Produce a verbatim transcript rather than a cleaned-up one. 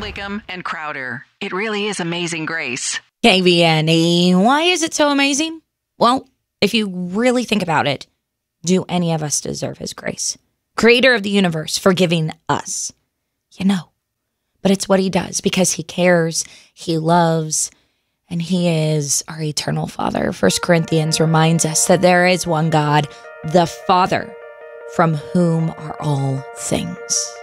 Sligum and Crowder. It really is amazing grace. K V N E. Why is it so amazing? Well, if you really think about it, do any of us deserve his grace? Creator of the universe, forgiving us. You know. But it's what he does because he cares, he loves, and he is our eternal Father. First Corinthians reminds us that there is one God, the Father, from whom are all things.